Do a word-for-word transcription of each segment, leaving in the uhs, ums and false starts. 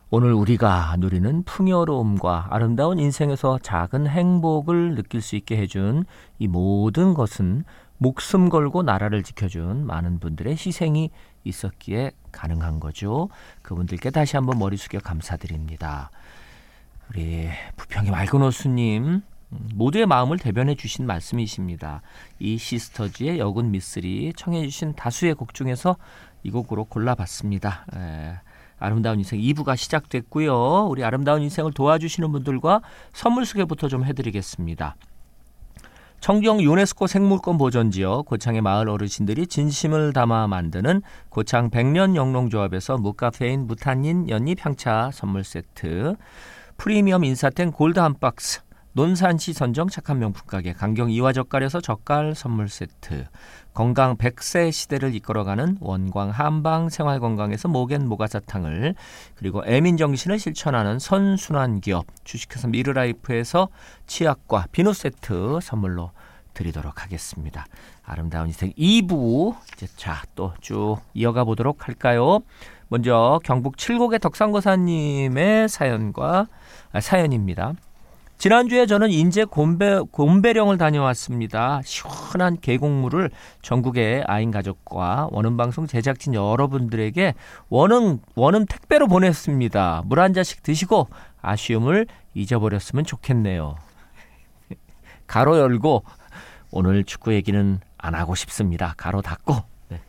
오늘 우리가 누리는 풍요로움과 아름다운 인생에서 작은 행복을 느낄 수 있게 해준 이 모든 것은 목숨 걸고 나라를 지켜준 많은 분들의 희생이 있었기에 가능한 거죠. 그분들께 다시 한번 머리 숙여 감사드립니다. 우리 부평의 맑은 호수님, 모두의 마음을 대변해 주신 말씀이십니다. 이 시스터즈의 여군 미쓰리 청해 주신 다수의 곡 중에서 이 곡으로 골라봤습니다. 에, 아름다운 인생 이 부가 시작됐고요. 우리 아름다운 인생을 도와주시는 분들과 선물 소개부터 좀 해드리겠습니다. 청정 유네스코 생물권 보존지역 고창의 마을 어르신들이 진심을 담아 만드는 고창 백년 영농조합에서 무카페인 무탄닌 연잎 향차 선물 세트, 프리미엄 인사템 골드 한 박스, 논산시 선정 착한 명품 가게 강경 이화젓갈에서 젓갈 선물 세트, 건강 백 세 시대를 이끌어가는 원광 한방 생활건강에서 모겐 모가사탕을, 그리고 애민정신을 실천하는 선순환 기업 주식회사 미르라이프에서 치약과 비누 세트 선물로 드리도록 하겠습니다. 아름다운 인생 이 부 이제 자, 또 쭉 이어가 보도록 할까요? 먼저 경북 칠곡의 덕상거사님의 사연과 아, 사연입니다. 지난주에 저는 인제 곰배, 곰배령을 다녀왔습니다. 시원한 계곡물을 전국의 아인 가족과 원음방송 제작진 여러분들에게 원음, 원음 택배로 보냈습니다. 물 한 잔씩 드시고 아쉬움을 잊어버렸으면 좋겠네요. 가로 열고 오늘 축구 얘기는 안 하고 싶습니다. 가로 닫고. 네.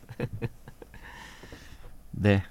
네.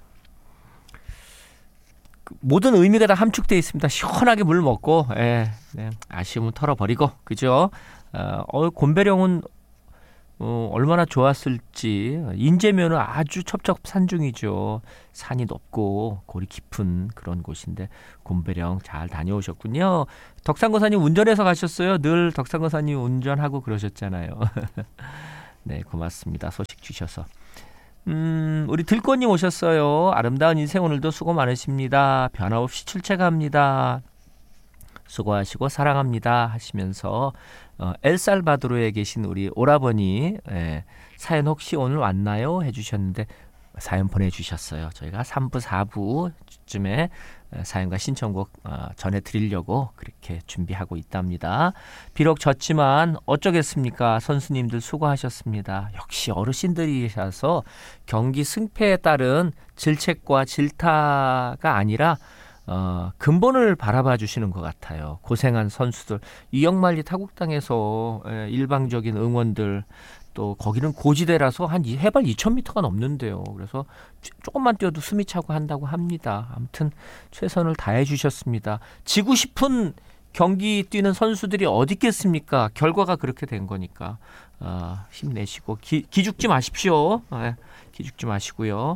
모든 의미가 다 함축되어 있습니다. 시원하게 물 먹고, 예, 네, 아쉬움은 털어버리고, 그죠? 어, 곰배령은 어, 얼마나 좋았을지. 인제면은 아주 첩첩산중이죠. 산이 높고 골이 깊은 그런 곳인데 곰배령 잘 다녀오셨군요. 덕상거사님 운전해서 가셨어요. 늘 덕상거사님 운전하고 그러셨잖아요. 네, 고맙습니다. 소식 주셔서. 음, 우리 들꽃님 오셨어요. 아름다운 인생 오늘도 수고 많으십니다. 변함없이 출첵합니다. 수고하시고 사랑합니다 하시면서 어, 엘살바도르에 계신 우리 오라버니 예, 사연 혹시 오늘 왔나요? 해주셨는데 사연 보내주셨어요. 저희가 삼 부, 사 부쯤에 사연과 신청곡 어, 전해드리려고 그렇게 준비하고 있답니다. 비록 졌지만 어쩌겠습니까? 선수님들 수고하셨습니다. 역시 어르신들이셔서 경기 승패에 따른 질책과 질타가 아니라 어, 근본을 바라봐 주시는 것 같아요. 고생한 선수들, 이영만리 타국당에서 예, 일방적인 응원들, 또 거기는 고지대라서 한 해발 이천 미터가 넘는데요. 그래서 조금만 뛰어도 숨이 차고 한다고 합니다. 아무튼 최선을 다해 주셨습니다. 지고 싶은 경기 뛰는 선수들이 어디 있겠습니까? 결과가 그렇게 된 거니까 어, 힘내시고 기, 기죽지 마십시오. 네, 기죽지 마시고요.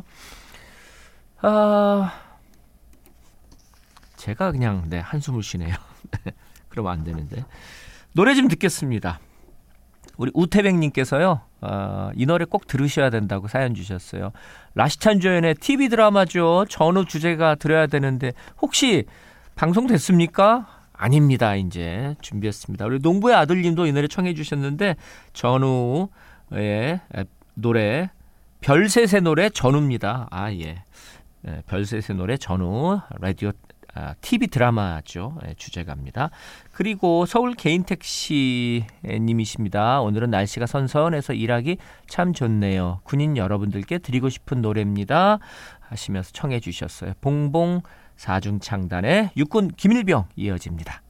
아, 제가 그냥 네, 한숨을 쉬네요. 그러면 안 되는데. 노래 좀 듣겠습니다. 우리 우태백님께서요. 어, 이 노래 꼭 들으셔야 된다고 사연 주셨어요. 라시찬 조연의 티비 드라마죠. 전후 주제가 들어야 되는데 혹시 방송됐습니까? 아닙니다. 이제 준비했습니다. 우리 농부의 아들님도 이 노래 청해 주셨는데 전후의 노래 별셋의 노래 전후입니다. 아 예, 네, 별셋의 노래 전후 라디오 아, 티비 드라마죠. 네, 주제가입니다. 그리고 서울 개인택시님이십니다. 오늘은 날씨가 선선해서 일하기 참 좋네요. 군인 여러분들께 드리고 싶은 노래입니다. 하시면서 청해 주셨어요. 봉봉 사중창단의 육군 김일병 이어집니다.